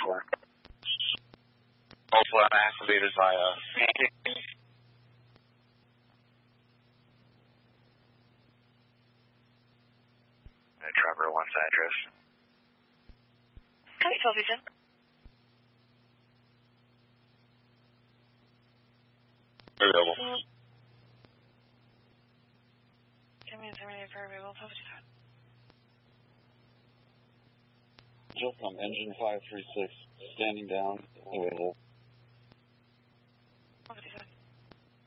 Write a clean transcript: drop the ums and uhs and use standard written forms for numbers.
for. Hopefully I'm activated via Trevor wants address. Hi, Sylvia. Available. Give me a terminator for available. Just on engine 536, standing down, available.